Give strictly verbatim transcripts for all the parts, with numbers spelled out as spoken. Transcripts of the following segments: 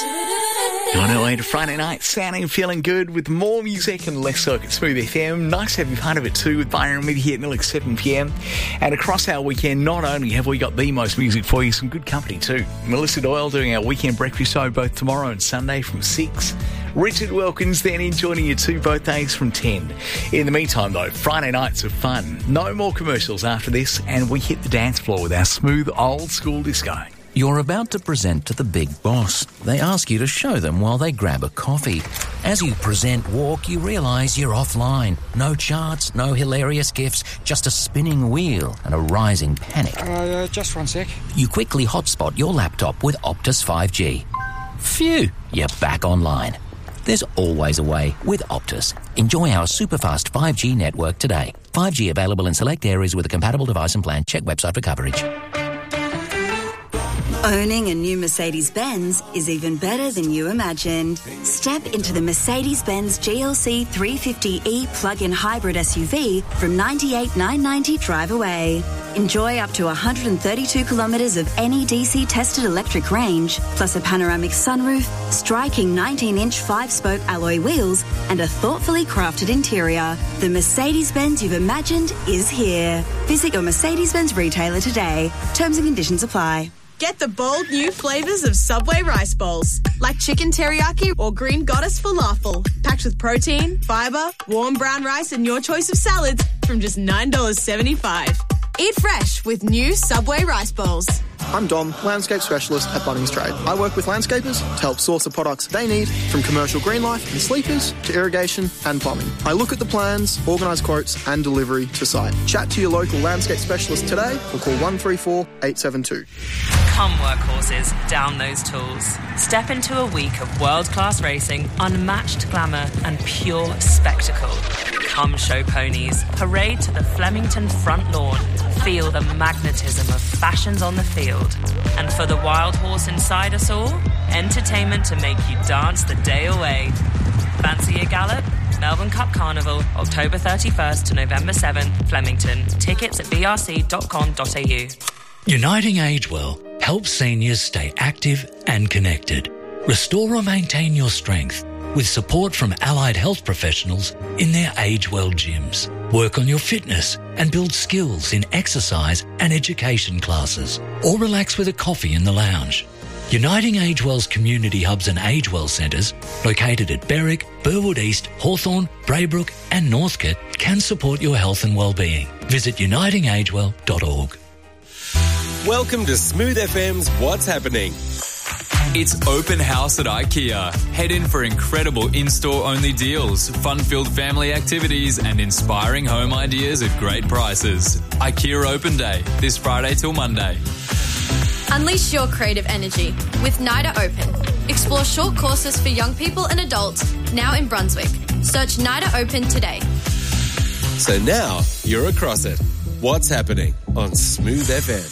On our way to Friday night, sounding feeling good with more music and less work at Smooth F M. Nice to have you part of it too with Byron and Mitty here at nearly seven p.m. And across our weekend, not only have we got the most music for you, some good company too. Melissa Doyle doing our weekend breakfast show both tomorrow and Sunday from six. Richard Wilkins then in joining you too both days from ten. In the meantime though, Friday nights are fun. No more commercials after this and we hit the dance floor with our smooth old school disco. You're about to present to the big boss. They ask you to show them while they grab a coffee. As you present walk, you realise you're offline. No charts, no hilarious gifs, just a spinning wheel and a rising panic. Uh, just one sec. You quickly hotspot your laptop with Optus five G. Phew, you're back online. There's always a way with Optus. Enjoy our superfast five G network today. five G available in select areas with a compatible device and plan. Check website for coverage. Owning a new Mercedes-Benz is even better than you imagined. Step into the Mercedes-Benz G L C three fifty E plug-in hybrid S U V from ninety-eight thousand nine hundred ninety dollars drive away. Enjoy up to one hundred thirty-two kilometres of N E D C-tested electric range, plus a panoramic sunroof, striking nineteen-inch five-spoke alloy wheels, and a thoughtfully crafted interior. The Mercedes-Benz you've imagined is here. Visit your Mercedes-Benz retailer today. Terms and conditions apply. Get the bold new flavours of Subway rice bowls, like chicken teriyaki or green goddess falafel, packed with protein, fibre, warm brown rice and your choice of salads from just nine dollars seventy-five. Eat fresh with new Subway rice bowls. I'm Dom, landscape specialist at Bunnings Trade. I work with landscapers to help source the products they need, from commercial green life and sleepers to irrigation and plumbing. I look at the plans, organise quotes and delivery to site. Chat to your local landscape specialist today or call one three four, eight seven two. Come workhorses, down those tools. Step into a week of world-class racing, unmatched glamour and pure spectacle. Come show ponies, parade to the Flemington front lawn, feel the magnetism of fashions on the field. And for the wild horse inside us all, entertainment to make you dance the day away. Fancy a gallop? Melbourne Cup Carnival, October thirty-first to November seventh, Flemington. Tickets at b r c dot com dot a u. Uniting Agewell helps seniors stay active and connected. Restore or maintain your strength with support from allied health professionals in their Agewell gyms. Work on your fitness and build skills in exercise and education classes, or relax with a coffee in the lounge. Uniting Agewell's community hubs and Agewell centres, located at Berwick, Burwood East, Hawthorn, Braybrook and Northcote, can support your health and well-being. Visit uniting agewell dot org. Welcome to Smooth F M's What's Happening. It's open house at IKEA. Head in for incredible in-store only deals, fun-filled family activities and inspiring home ideas at great prices. IKEA Open Day, this Friday till Monday. Unleash your creative energy with NIDA Open. Explore short courses for young people and adults now in Brunswick. Search NIDA Open today. So now you're across it. What's happening on Smooth F M?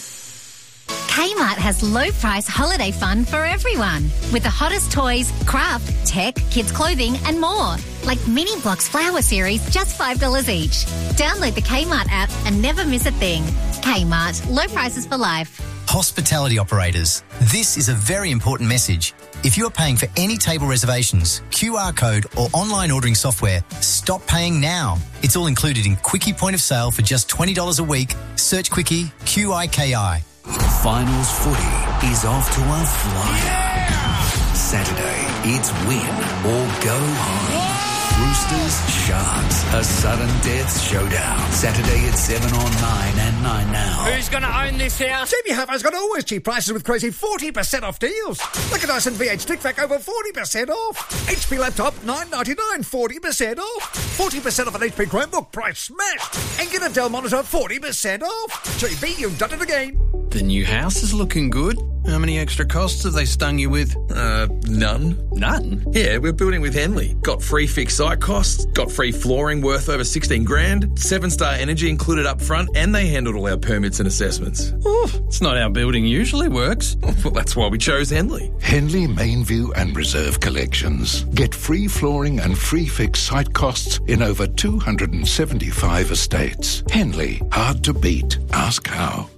Kmart has low-price holiday fun for everyone, with the hottest toys, craft, tech, kids' clothing and more, like Mini Blocks Flower Series, just five dollars each. Download the Kmart app and never miss a thing. Kmart, low prices for life. Hospitality operators, this is a very important message. If you are paying for any table reservations, Q R code or online ordering software, stop paying now. It's all included in Quickie Point of Sale for just twenty dollars a week. Search Quickie, Q I K I. Finals footy is off to a flyer. Yeah! Saturday, it's win or go home. Roosters, Sharks, a sudden death showdown. Saturday at seven on nine and nine now. Who's going to own this house? Jimmy Hoffa's got always cheap prices with crazy forty percent off deals. Look at Dyson V H Stick Vac over forty percent off. H P laptop nine ninety-nine, forty percent off. forty percent off an H P Chromebook, price smashed. And get a Dell monitor forty percent off. G B, you've done it again. The new house is looking good. How many extra costs have they stung you with? Uh, none. None? Yeah, we're building with Henley. Got free fixed site costs, got free flooring worth over sixteen grand, seven-star energy included up front, and they handled all our permits and assessments. Oh, it's not how building usually works. Well, that's why we chose Henley. Henley, Mainview and Reserve Collections. Get free flooring and free fixed site costs in over two hundred seventy-five estates. Henley, hard to beat. Ask how.